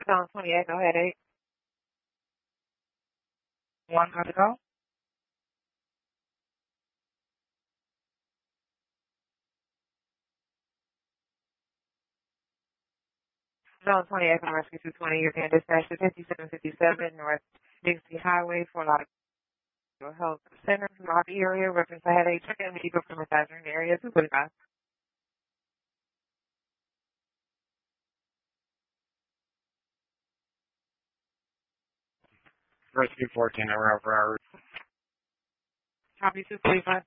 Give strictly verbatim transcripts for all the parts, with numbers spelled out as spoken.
Zone twenty-eight, go ahead, eight. One, how's it go? Zone twenty-eight from Rescue two twenty, you're being dispatched to fifty-seven fifty-seven North Dixie Highway for Lauderdale Health Center, lobby area. Reference I had a chicken and vehicle from a hazard area, two forty-five. Rescue fourteen, around for hours. Copy two forty-five.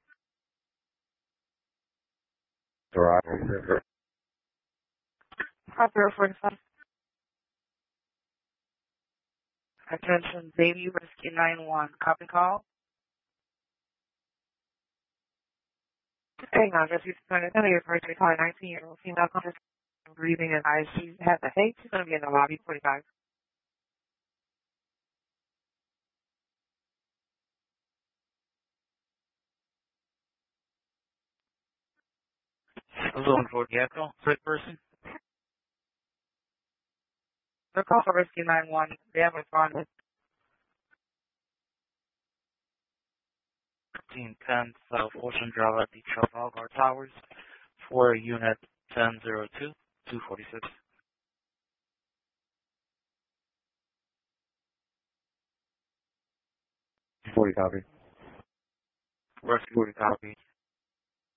Right. Copy zero forty-five. Attention, Baby Rescue nine one. Copy call. Hang on, Rescue two twenty. Tell me your first call, nineteen-year-old female conscious breathing and eyes. She has a headache. She's going to be in the lobby, forty-five. Zone forty Echo, sick person. The call for Rescue nine one. They have responded. fifteen ten South Ocean Drive at the Trafalgar Towers for Unit ten oh two, two forty-six. forty copy. Rescue forty copy.